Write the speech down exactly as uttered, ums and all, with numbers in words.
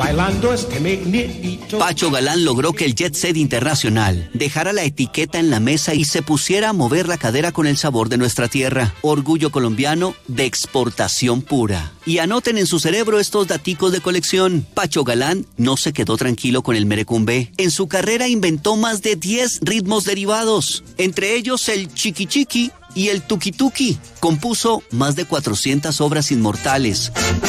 bailando este meneito. Pacho Galán logró que el jet set internacional dejara la etiqueta en la mesa y se pusiera a mover la cadera con el sabor de nuestra tierra. Orgullo colombiano de exportación pura. Y anoten en su cerebro estos daticos de colección. Pacho Galán no se quedó tranquilo con el merecumbé. En su carrera inventó más de diez ritmos derivados, entre ellos el chiqui chiqui y el tuki tuki. Compuso más de cuatrocientas obras inmortales.